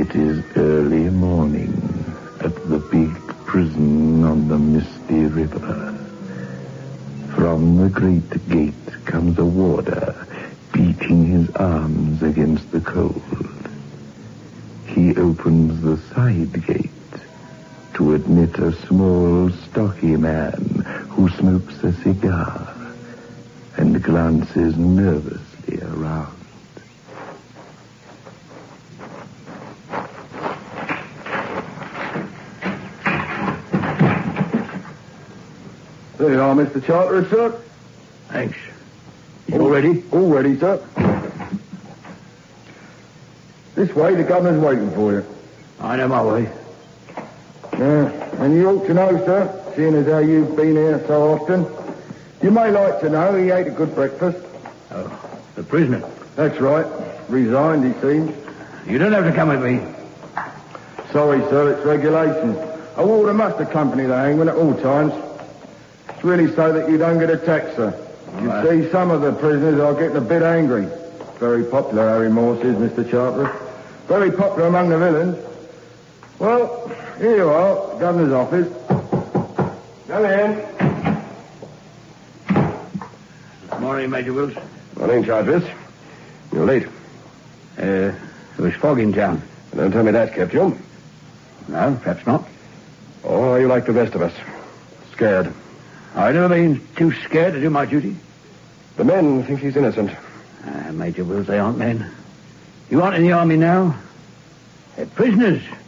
It is early morning at the big prison on the misty river. From the great gate comes a warder, beating his arms against the cold. He opens the side gate to admit a small, stocky man who smokes a cigar and glances nervously around. There you are, Mr. Charteris, sir. Thanks. You all ready? All ready, sir. This way, the governor's waiting for you. I know my way. Yeah, and you ought to know, sir, seeing as how you've been here so often. You may like to know he ate a good breakfast. Oh, the prisoner. That's right. Resigned, he seems. You don't have to come with me. Sorry, sir, it's regulations. A warder must accompany the hangman at all times. It's really so that you don't get attacked, sir. You see, some of the prisoners are getting a bit angry. Very popular, Harry Morse is, Mr. Charteris. Very popular among the villains. Well, here you are, governor's office. Come in. Good morning, Major Wills. Morning, Charteris. You're late. It was fog in town. Don't tell me that kept you. No, perhaps not. Or are you like the rest of us? Scared. I've never been too scared to do my duty. The men think he's innocent. Major Wills, they aren't men. You aren't in the army now. They're prisoners.